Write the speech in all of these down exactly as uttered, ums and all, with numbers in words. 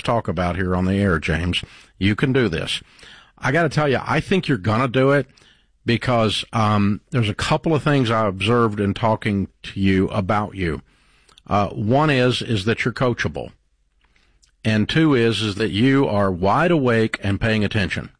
talk about here on the air, James. You can do this. I got to tell you, I think you're going to do it because um, there's a couple of things I observed in talking to you about you. Uh, one is is that you're coachable, and two is is that you are wide awake and paying attention.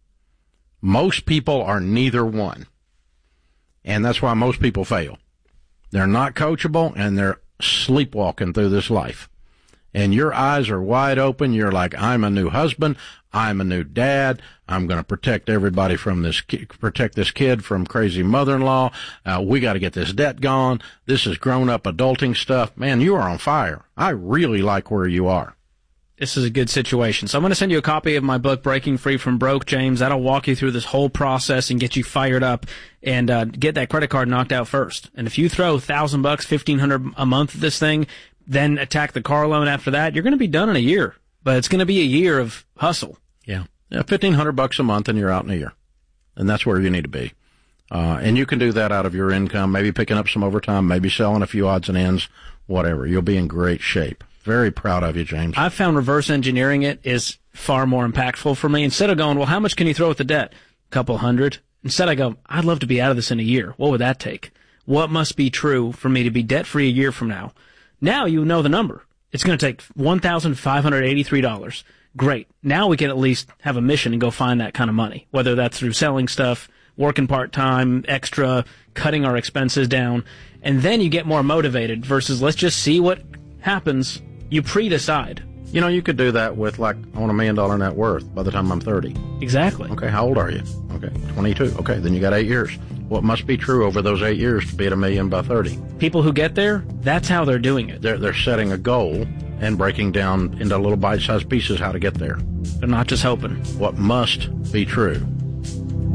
Most people are neither one, and that's why most people fail. They're not coachable, and they're sleepwalking through this life. And your eyes are wide open. You're like, I'm a new husband. I'm a new dad. I'm going to protect everybody from this, ki- protect this kid from crazy mother-in-law. Uh, we got to get this debt gone. This is grown-up adulting stuff. Man, you are on fire. I really like where you are. This is a good situation. So I'm going to send you a copy of my book, Breaking Free from Broke, James. That'll walk you through this whole process and get you fired up and uh, get that credit card knocked out first. And if you throw a thousand bucks, fifteen hundred a month at this thing, then attack the car loan after that, you're going to be done in a year. But it's going to be a year of hustle. Yeah, yeah, fifteen hundred bucks a month, and you're out in a year, and that's where you need to be. Uh, and you can do that out of your income, maybe picking up some overtime, maybe selling a few odds and ends, whatever. You'll be in great shape. Very proud of you, James. I've found reverse engineering it is far more impactful for me. Instead of going, well, how much can you throw at the debt? A couple hundred. Instead, I go, I'd love to be out of this in a year. What would that take? What must be true for me to be debt-free a year from now? Now you know the number. It's going to take one thousand five hundred eighty-three dollars. Great. Now we can at least have a mission and go find that kind of money, whether that's through selling stuff, working part-time, extra, cutting our expenses down. And then you get more motivated versus let's just see what happens. You pre-decide. You know, you could do that with, like, I want a million dollar net worth by the time I'm thirty. Exactly. Okay, how old are you? Okay, twenty-two. Okay, then you got eight years. What must be true over those eight years to be at a million by thirty? People who get there, that's how they're doing it. They're, they're setting a goal and breaking down into little bite-sized pieces how to get there. They're not just hoping. What must be true